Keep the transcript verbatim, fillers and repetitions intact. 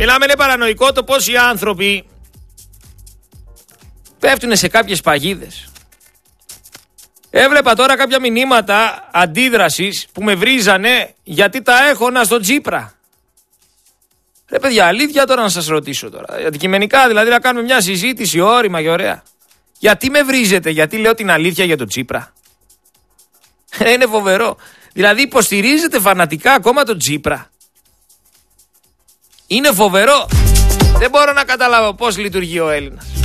Μιλάμε, είναι παρανοϊκό το πώς οι άνθρωποι πέφτουν σε κάποιες παγίδες. Έβλεπα τώρα κάποια μηνύματα αντίδρασης που με βρίζανε γιατί τα έχωνα στον Τσίπρα. Ρε παιδιά, αλήθεια τώρα να σας ρωτήσω τώρα. Αντικειμενικά δηλαδή να κάνουμε μια συζήτηση όρημα και ωραία. Γιατί με βρίζετε, γιατί λέω την αλήθεια για τον Τσίπρα. Είναι φοβερό. Δηλαδή υποστηρίζετε φανατικά ακόμα τον Τσίπρα. Είναι φοβερό. Δεν μπορώ να καταλάβω πώς λειτουργεί ο Έλληνας.